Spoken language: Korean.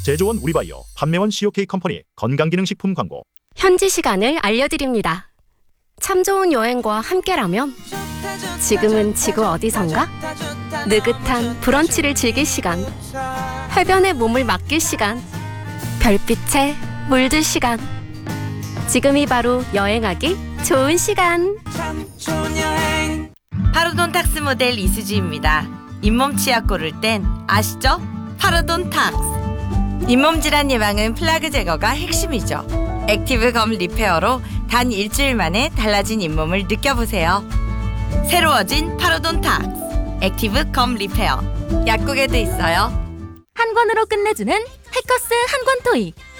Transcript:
제조원 우리바이오, 판매원 COK 컴퍼니 건강기능식품 광고. 현지 시간을 알려드립니다. 참 좋은 여행과 함께라면 지금은 지구 어디선가? 느긋한 브런치를 즐길 시간, 해변에 몸을 맡길 시간, 별빛에 물들 시간. 지금이 바로 여행하기 좋은 시간. 파로돈탁스 모델 이수지입니다. 잇몸 치약 고를 땐 아시죠? 파로돈탁스. 잇몸 질환 예방은 플라그 제거가 핵심이죠. 액티브 검 리페어로 단 일주일 만에 달라진 잇몸을 느껴보세요. 새로워진 파로돈탁스 액티브 검 리페어. 약국에도 있어요. 한 권으로 끝내주는 해커스 한 권 토익.